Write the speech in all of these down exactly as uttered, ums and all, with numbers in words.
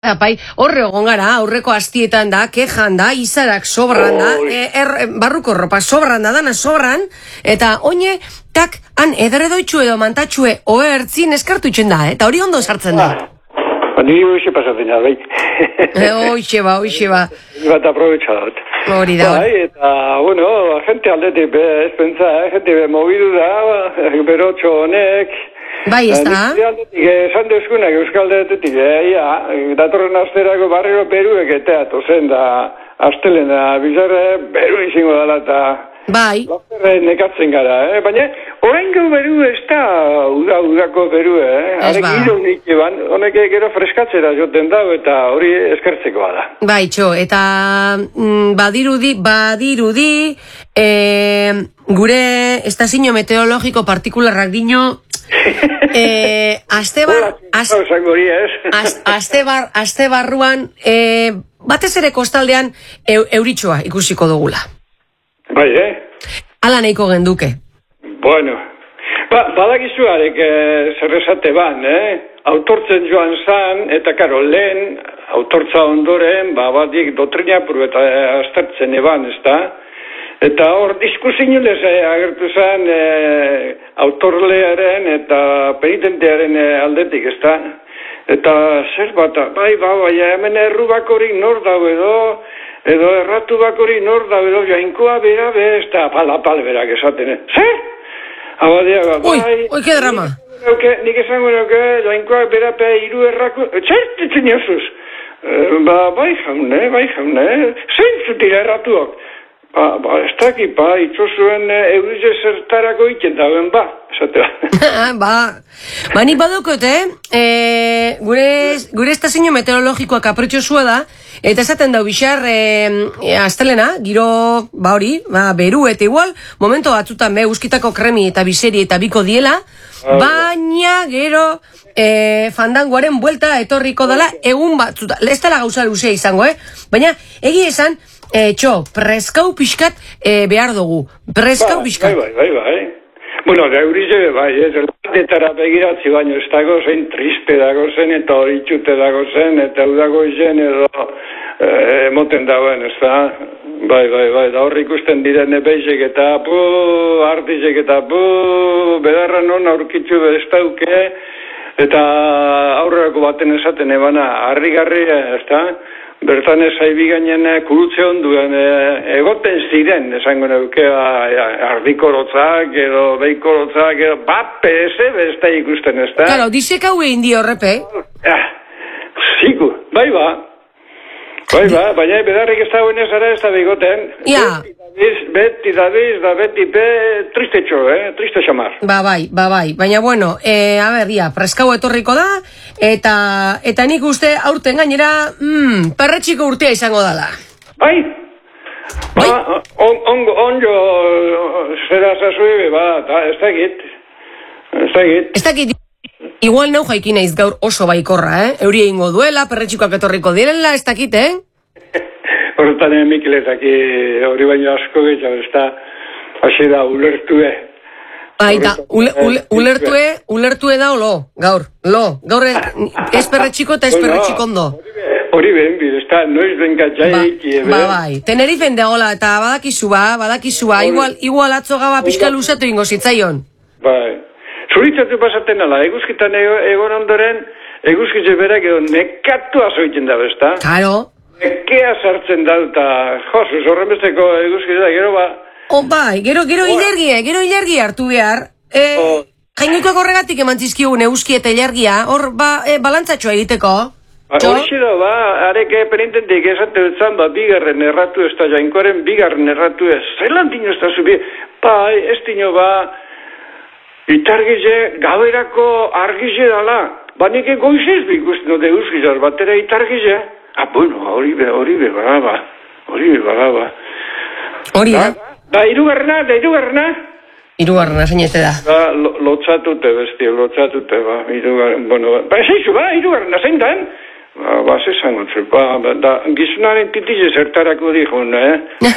Bai, horre egon gara, aurreko astietan da, kejan da, izarak sobran da, e, er, barruko ropa sobran da, dana sobran, eta oine, tak, han ederredoitxu edo mantatxue oertzin eskartu itxen da, eh? Eta hori ondo sartzen da. Ah, niri hoxe pasatzen da, bai. E, hoxe ba, hoxe ba. Bat aprobetxadat. Hori da. Bai, eta, bueno, gente aldetik, be, ez pentsa, eh, gente be, mobidu da, berotxo honek. Bai, ez da? Esan deuskunak euskaldetetik, ia, datorren asterako barriro beruek eteatu zen, da, astelena, bizarre, beru izango dala, eta... Bai. Lozerre nekatzen gara, eh? Baina, oraingo beru ez da, uda, udako beru, eh? Ez ba. Arek ironik eban, honek gero freskatzera joten dago, eta hori eskertzeko da. Bai, txo, eta mm, badirudi, badirudi, e, gure estazio meteorologiko partikularrak dino, eh, aste bar, az, az, aste bar, aste barruan, eh, batez ere kostaldean eu, euritxoa ikusiko dugula. Bai, eh? Ala nahiko genduke. Bueno, ba, badakizu arek eh, zerrezate ban, eh? Autortzen joan zan, eta karo, lehen, autortza ondoren, ba, badik dotrina puru eta aztertzen eban, ez da? Eta hor, diskusinulez eh, agertu zen eh, autorlearen eta penitentearen eh, aldetik, ez da? Eta zer bat, bai, bai, bai, hemen errubakorik nor dau edo, edo erratu bakorik nor dau edo, jainkoa bera be, ez da, palapal berak esaten, eh? Zer? Abadia, bai... Ui, ui, ke drama! Nik esango nuke, jainkoa bera pe iru errako... Zer, ditzen jasuz? Ba, bai jaune, bai jaune, zein zutira erratuak? Ba, ba, ez dakit, ba, itxosuen eurize zertarako iten dauen, ba, esatea. Ba, ba, nik badokot, eh? E, gure, gure estazio meteorologikoa kapritxosua da, eta esaten dau bixar, e, e, astelena, giro, ba hori, ba, beru eta igual, momento batzutan be, uskitako kremi eta biseri eta biko diela, baina gero e, fandangoaren buelta etorriko dela egun batzutan, ez dela gauza luzea izango, eh? Baina, egi esan, E, txo, preskau pixkat e, behar dugu. Preskau pixkat. Bai, bai, bai, bai. Bueno, da eurize, bai, ez, elatetara begiratzi baino ez dago zen, triste dago zen, eta hori txute dago zen, eta udago izen edo emoten dagoen, ez da? Bai, bai, bai, da hor ikusten diren ebeizek eta bu, artizek eta bu, bedarra non aurkitzu ez dauke, eta aurrerako baten esaten ebana, harri-garri, ez da? Bertan ez haibi gainen kurutze onduen e, egoten ziren, esango neuke, ardikorotzak edo beikorotzak edo, bape, eze, besta ikusten ez da. Claro, dizek hau egin dio horrepe. Ja, ziku, bai ba. Bai ba, baina bedarrik ez dauen ez ara ez da begoten. Ja. Beti da biz, da beti pe, triste txo, eh, triste xamar. Ba bai, ba bai, baina bueno, e, a ber, ja, preskau etorriko da, eta eta nik uste aurten gainera, mm, perretxiko urtea izango dala. Bai? Bai? Ba, on, on, onjo, zera zazue, ba, ta, ez dakit, ez dakit. Ez dakit, igual neu jaiki naiz gaur oso baikorra, eh? Euri egingo duela, perretxikoak etorriko direla, ez dakit, eh? Horretan emikiletak hori baino asko getxau, ez da, hasi da, ulertue. Aita, ule, ule, ulertue, ulertue da lo, gaur, lo, gaur ez perretxiko eta ez perretxiko ondo. Hori ben, ez da, noiz benkatxaik. Ba, ba, bai, Tenerifen degola, eta badakizua, badakizua, igual, igual atzo gaba pixka luzatu ingo zitzaion. Bai, zuritzatu pasaten ala, eguzkitan egon ondoren, eguzkitze berak edo nekatu azoiten da, ez da? Claro. Ekea sartzen da, eta josuz, horren besteko eguzkitza, gero ba... O, bai, gero, gero ilergia, gero ilergia hartu behar. E, oh. Jainikoak horregatik eman zizkigun eguzki eta ilergia, hor, ba, e, balantzatxoa egiteko. Ba, hori da, ba, areke penintentik esate dutzen, ba, bigarren erratu ez da, jainkoaren bigarren erratu ez. Zelan dino ez da zubi, ba, ez dino, ba, itargize, gauerako argize dala. Ba, nik egoizez bikusten dut eguzkizar, batera itargize. Ah, bueno, hori be, hori be, baraba, hori be, baraba. Hori da? Da, irugarrena, da, irugarrena. Irugarrena, zeinete da. Da, lo, lotzatute, besti, lotzatute, ba, irugarrena, bueno, ba, ez eizu, ba, irugarrena, zein dan? Ba, ba, zezan gutzu, ba, da, gizunaren titize zertarako dihun, eh?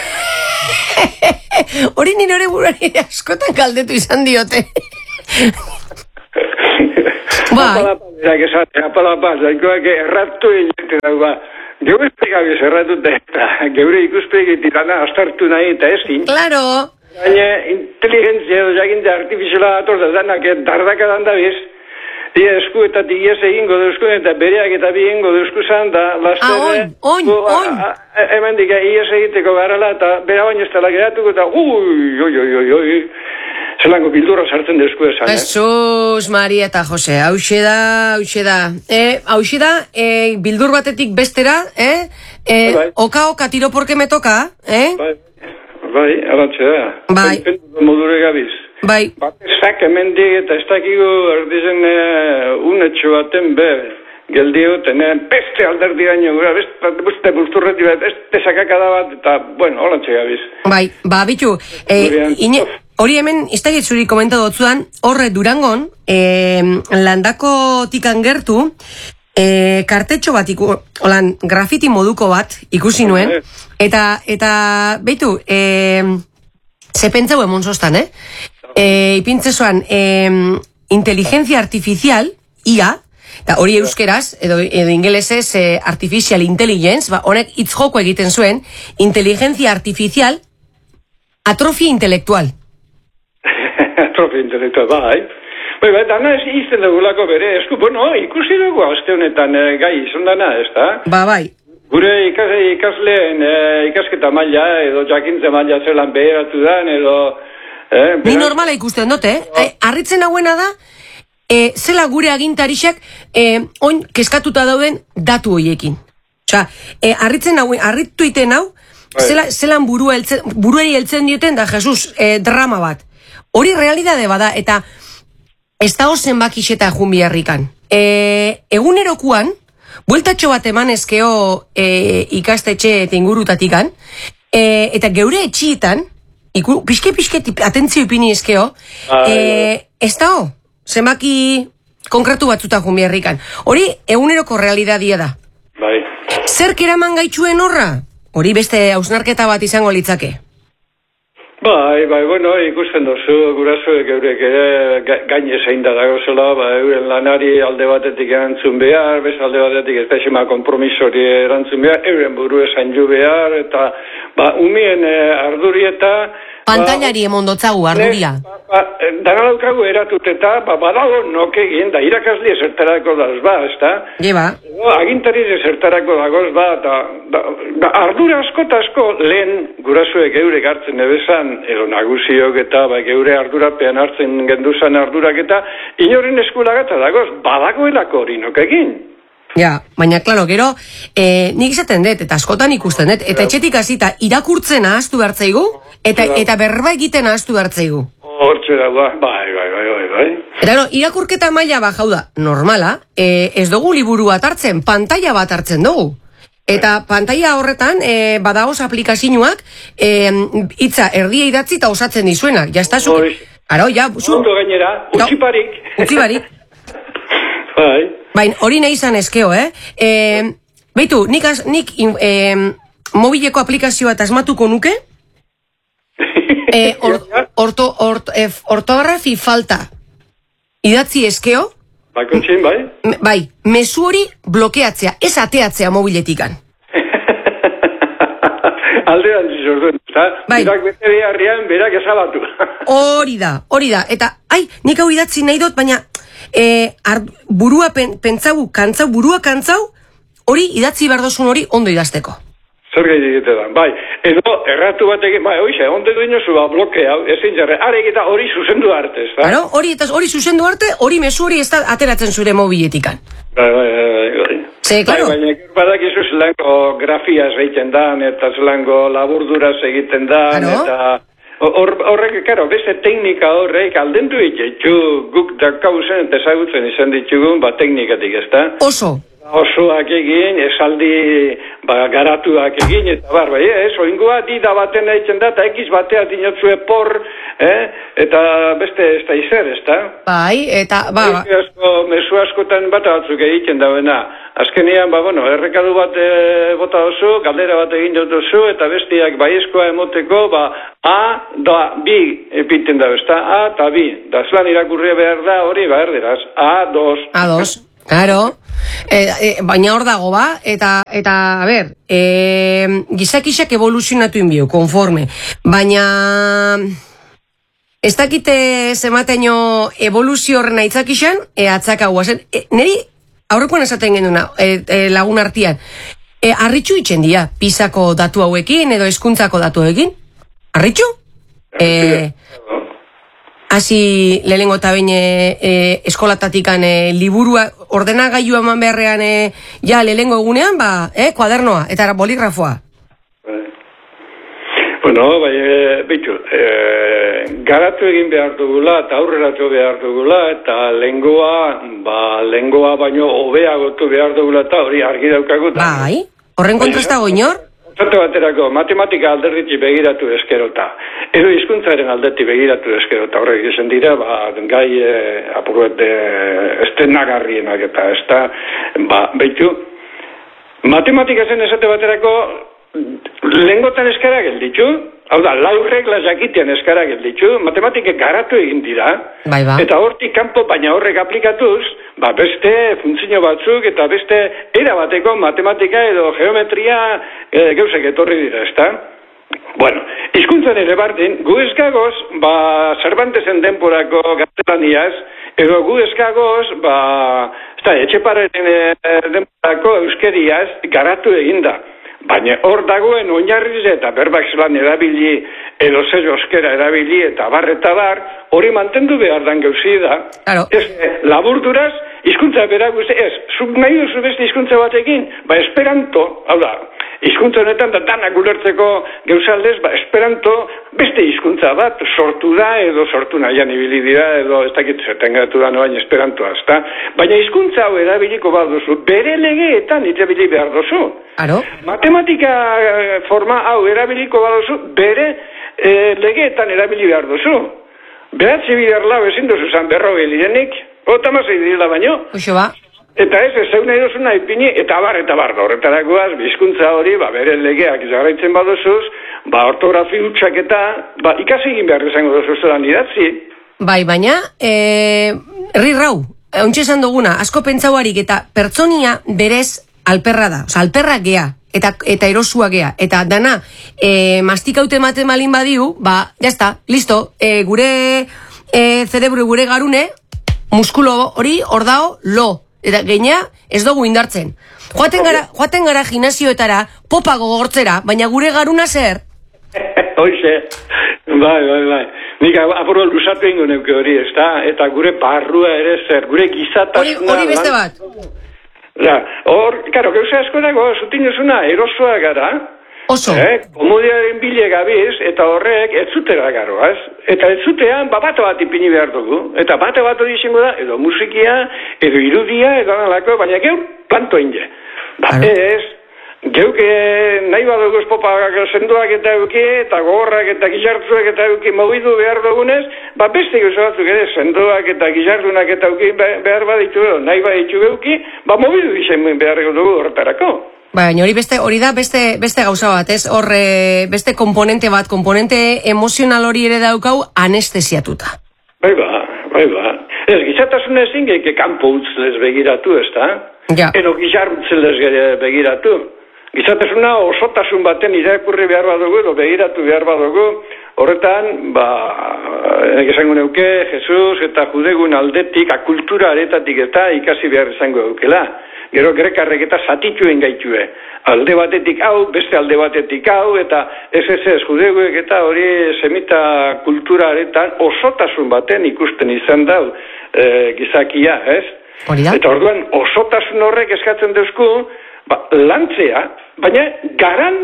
Hori nire hori burari askotan kaldetu izan diote. Bai. Eta gezatea, palapaz, daikoak erratu egiten dago, ba. Geure pegabiz erratu eta geure ikuspegitik dana astartu nahi eta ezin. Claro. Baina inteligentzia edo jaginte artifiziala atorda danak dardakadan da biz. Ia eskuetatik ies egingo deusku eta bereak eta bi egingo deusku zan da lastere. Ah, oin, oin, oin. Hemen dika ies egiteko garala eta bera baino ez dela geratuko eta ui, oi, oi, oi, oi. Zelango bildurra sartzen deusku esan, eh? Jesus, Maria eta Jose, hauxe da, hauxe da. Eh, hauxe da, eh, bildur batetik bestera, eh? eh bai. Oka, oka, tiro porque me toca, eh? Bai, bai, arantxe da. Bai. Modure gabiz. Bai. Batesak hemendik eta ez dakigu erdizen uh, unetxo baten be, geldio tenen beste alderdi gaino, beste, beste bulturreti bat, beste sakakada bat, eta, bueno, holantxe gabiz. Bai, ba, bitu, eh, ine, hori hemen, iztagit zuri komentatu dotzuan, horre Durangon, eh, landako tikan gertu, eh, kartetxo bat, iku, holan, grafiti moduko bat, ikusi nuen, eta, eta, beitu, eh, ze pentsau emon sostan, eh? E, ipintzesoan e, inteligencia artificial, I A, eta hori euskeraz, edo, edo ingelesez e, artificial intelligence, ba, honek hitz joko egiten zuen, inteligencia artificial, atrofia intelektual. Atrofia intelektual, bai. Bai, bai, dana ez izten dugulako bere, esku, bueno, ikusi dugu azte honetan e, gai izan dana, ez da? Ba, bai. Gure ikas, ikasleen e, ikasketa maila, edo jakintze maila zelan beheratu dan, edo... Eh, Ni normala ikusten dut, eh? Oh. Arritzen hauena da, eh, zela gure agintarixak eh, oin keskatuta dauden datu hoiekin. Osa, eh, arritzen hau, arritu iten hau, zela, zelan burua eltzen, buruari heltzen dioten da, Jesus, eh, drama bat. Hori realidade bada, eta ez da ozen bakixeta jun biharrikan. Eh, egunerokuan, bueltatxo bat eman ezkeo eh, ikastetxe eta ingurutatikan, eh, eta geure etxietan, Iku, pixke, pixke, atentzio ipini ezkeo, e, ez da ho, zenbaki konkretu batzuta jun biharrikan. Hori, eguneroko realidadia da. Bai. Zerk eraman gaitxuen horra? Hori beste hausnarketa bat izango litzake. Bai, bai, bueno, ikusten dozu, gurasoek eurek ere gaine zein da dagozela, ba, euren lanari alde batetik erantzun behar, beste alde batetik ez da esima kompromisori erantzun behar, euren buru esan ju behar, eta, ba, umien eh, arduri eta... Pantailari ba, emondotzagu, arduria. Ba, ba, dana daukagu eratut eta, ba, badago nok egin, da irakasli ezertarako daz, ba, ez da? Jeba. Agintari ezertarako dagoz, ba, da, da, da, ardura asko eta asko lehen gurasoek eurek hartzen ebezan, edo nagusiok eta ba, geure ardurapean hartzen genduzan ardurak eta inoren eskulagata dagoz, badagoelako hori nok egin. Ja, baina, klaro, gero, eh, nik izaten dut, eta askotan ikusten dut, eta etxetik hasita irakurtzen ahaztu bertzaigu, eta, eta berba egiten ahaztu bertzaigu. Hortxe da, bai, bai, bai, bai, bai. Eta, no, irakurketa maila bajau da, normala, eh, ez dugu liburu bat hartzen, pantalla bat hartzen dugu. Eta pantalla horretan, eh, badagoz aplikazioak, eh, itza erdia idatzi eta osatzen dizuenak. Ja, ez da, zu... Aro, ja, zu... Ondo gainera, utziparik. Utziparik. Bai. Bain, hori nahi izan ezkeo, eh? eh Beitu, nik, az, nik eh, mobileko aplikazioa eta asmatuko nuke, eh, or, orto, ort, eh, ortografi falta idatzi ezkeo, Bakontxin, bai? Bai, mezu hori blokeatzea, ez ateatzea mobiletikan. Aldean zizorduen, eta bai. Berak bete beharrian, berak ezabatu. Hori da, hori da, eta, ai, nik hau idatzi nahi dut, baina e, ar, burua pen, pentsau, kantzau, burua kantzau, hori idatzi berdozun hori ondo idazteko. Zer gai egitetan, bai, edo erratu bat egin, bai, oixe, onde duino zua blokea, ezin jarre, arek eta hori zuzendu arte, ez da? Claro, hori eta hori zuzendu arte, hori mezu hori ez da ateratzen zure mobiletikan. Bai, bai, bai, bai. Ze, claro. Bai, baina badakizu zelango grafiaz egiten dan, eta zelango laburduraz egiten dan, claro. Eta horrek, or, karo, beste teknika horrek aldendu ititu, guk dakauzen eta ezagutzen izan ditugun, ba, teknikatik, ez da? Oso. Osoak egin, esaldi ba, garatuak egin, eta bar, bai, ez, oingoa dida baten egiten da, eta ekiz batea dinotzue por, eh? Eta beste ez da izer, ez da? Bai, eta, ba, ba. Asko, mesu askotan bat batzuk egiten dauena. Azkenean, ba, bueno, errekadu bat e, bota oso, galdera bat egin dut oso, eta bestiak baiezkoa emoteko, ba, A, da, bi epiten da, ez da? A, eta bi. Da, zelan irakurria behar da hori, ba, erderaz. A, dos. A, dos. Claro, e, e, baina hor dago ba, eta, eta a ber, e, gizakisak evoluzionatu inbio, konforme, baina ez dakite zemateino evoluzio horren aitzakixan, e, atzaka guazen, e, niri aurrekoan esaten genuna, e, e, lagun artian, e, arritxu itxen dia, pisako datu hauekin, edo hezkuntzako datu hauekin, arritxu? E, hasi lehenengo eta bain e, e, eskolatatikan e, liburua ordenagailu eman beharrean e, ja lehenengo egunean, ba, e, kuadernoa, eta boligrafoa. Bueno, bai, e, bitu, e, garatu egin behar dugula eta aurreratu behar dugula eta lengoa, ba, lengoa baino hobeagotu behar dugula eta hori argi daukagut. Bai, horren kontrastago inor? Zate baterako, matematika alderriti begiratu eskerota. Edo hizkuntzaren aldeti begiratu eskerota. Horrek izan dira, ba, gai e, apuruet e, estenagarrienak eta ez da, ba, behitu, matematika zen esate baterako lengotan eskara gelditu, hau da, laurrek jakitean eskara gelditu, matematikek garatu egin dira, bai, ba. Eta hortik kanpo, baina horrek aplikatuz, ba, beste funtzio batzuk eta beste era bateko matematika edo geometria e, gauzak etorri dira, ezta? Bueno, hizkuntzan ere bardin, gu eskagoz, ba, Cervantesen denporako gaztelaniaz, edo gu eskagoz, ba, ez da, Etxepararen e, denporako euskeriaz garatu eginda. Baina hor dagoen oinarriz eta berbak zelan erabili, edo zer euskera erabili eta bar eta bar, hori mantendu behar dan gauzi da. Claro. Ez, laburduraz, hizkuntza bera guzti, ez, zuk nahi duzu beste hizkuntza batekin, ba, esperanto, hau da, hizkuntza honetan da danak ulertzeko gauzaldez, ba, esperanto beste hizkuntza bat sortu da, edo sortu nahian ibili dira, edo ez dakit zerten gatu da noain esperantoa, ezta? Baina hizkuntza hau erabiliko bat duzu, bere legeetan erabili behar duzu. Aro. Matematika forma hau erabiliko bat duzu, bere e, legeetan erabili behar duzu. Beratzi bider lau ezin duzu zan berrogei lirenik, otamazei direla baino. Uxo ba. Eta ez, ez zeun nahi duzuna ipini, eta bar, eta bar, horretarakoaz, bizkuntza hori, ba, bere legeak jarraitzen baduzuz, ba, ortografi hutsak eta, ba, ikasi egin behar izango duzuz zelan idatzi. Bai, baina, e, rirrau, ontsa esan duguna, asko pentsauarik eta pertsonia berez alperra da, oza, alperra gea, eta, eta erosua gea, eta dana, e, mastikaute ematen malin badiu, ba, jazta, listo, e, gure e, zerebru, gure garune, muskulo hori, hor dao, lo. Eta gaina ez dugu indartzen. Joaten gara, joaten gara gimnasioetara, popa gogortzera, baina gure garuna zer? Hoize, bai, bai, bai. Nik apuro lusatu ingo neuke hori, ez da? Eta gure barrua ere zer, gure gizatasuna... Hori beste bat? Ja, hor, karo, gauza asko dago, zutin ezuna, erosoa gara, oso. Eh, komodiaren bile gabiz, eta horrek ez zutera garoaz. Eta ez zutean, ba, bate bat ipini behar dugu. Eta bate bat hori izango da, edo musikia, edo irudia, edo analako, baina geur planto inge. Ba, ez, geuk nahi bat dugu espopak sendoak eta euki, eta gogorrak eta gizartzuak eta euki mobidu behar dugunez, ba, beste gauza batzuk ere, sendoak eta gizartunak eta euki behar bat ditu, nahi bat ditu euki, ba, mobidu izan behar dugu horretarako. Baina hori beste hori da beste beste gauza bat, ez? Hor beste komponente bat, komponente emozional hori ere daukau anestesiatuta. Bai ba, bai ba. Ez gizatasuna ezin geike kanpo utzlez begiratu, ezta? Ja. Eno gizar utzlez begiratu. Gizatasuna osotasun baten irakurri behar badugu, edo begiratu behar badugu, horretan, ba, esango neuke, Jesus eta judegun aldetik, akultura aretatik eta ikasi behar izango eukela. Gero grekarrek eta zatituen gaitue. Alde batetik hau, beste alde batetik hau, eta ez ez ez, judeguek eta hori semita kultura aretan osotasun baten ikusten izan dau e, gizakia, ez? Orida? Eta orduan osotasun horrek eskatzen duzku, ba, lantzea, baina garan,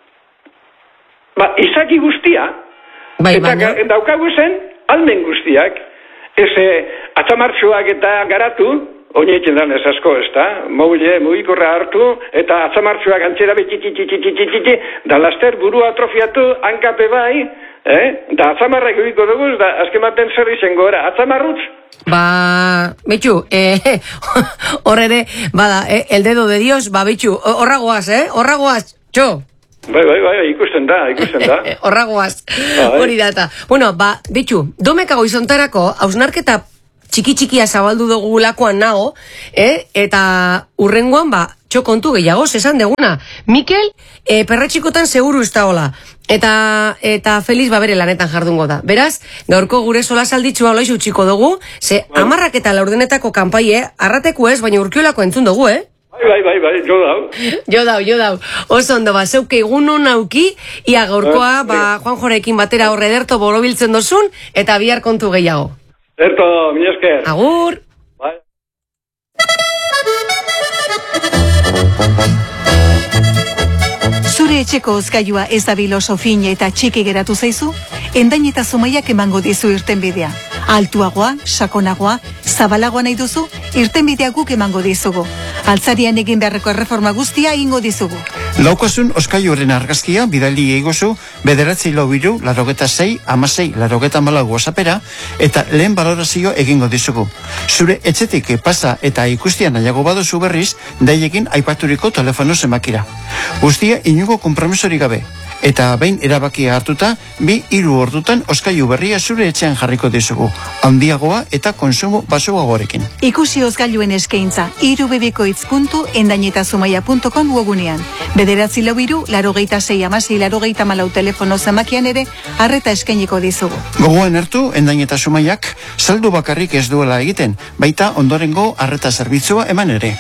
ba, izaki guztia, bai, eta baina... daukagu zen, almen guztiak, ez atzamartxoak eta garatu, oineetzen dan ez asko, ez da? Mobile, mugikorra hartu, eta atzamartxoak antzera betitititititititi, da laster burua atrofiatu, hankape bai, eh? Da atzamarrak egiko dugu, da azken baten zer izango era, atzamarrutz? Ba, betxu, eh, hor ere, bada, eh, el dedo de Dios, ba, betxu, horra goaz, eh? Horra goaz, txo! Bai, bai, bai, ikusten da, ikusten da. Horra goaz, hori data. Bueno, ba, betxu, domeka goizontarako, hausnarketa txiki-txikia zabaldu dugu lakoan nago, eh? Eta urrengoan, ba, txokontu gehiago, esan deguna. Mikel, e, perretxikotan seguru ez da hola. Eta, eta Feliz babere lanetan jardungo da. Beraz, gaurko gure sola salditxua oloiz utxiko dugu, ze amarrak eta laurdenetako kanpaie, arrateko ez, baina urkiolako entzun dugu, eh? Bai, bai, bai, jo dau. Jo dau, jo dau. Oso ondo, ba, zeuke egun honauki, ia gaurkoa, ba, Juan Jorekin batera horre ederto borobiltzen dozun, eta bihar kontu gehiago. Erto, mi esker. Agur! Bai. Zure etxeko hozkailua ez da biloso fin eta txiki geratu zaizu? Endain eta Zumaiak emango dizu irtenbidea. Altuagoa, sakonagoa, zabalagoa nahi duzu, irtenbidea guk emango dizugu. Altzarian egin beharreko erreforma guztia egingo dizugu. Laukasun oskailuaren argazkia bidali egozu bederatzi lau biru, larogeta sei, amasei, larogeta malau whatsappera eta lehen balorazio egingo dizugu. Zure etxetik pasa eta ikustian nahiago baduzu berriz, daiekin aipaturiko telefono zemakira. Guztia inugo konpromisorik gabe. Eta behin erabakia hartuta, bi hiru ordutan oskailu berria zure etxean jarriko dizugu. Handiagoa eta konsumo baxuagoarekin. Ikusi hozgailuen eskaintza, irubebikoitz puntu endainetazumaia puntu com webunean. Bederatzi lau biru, larogeita sei amasei, larogeita malau telefono zamakian ere, arreta eskainiko dizugu. Gogoan hartu, Endaineta Zumaiak saldu bakarrik ez duela egiten, baita ondorengo arreta zerbitzua eman ere.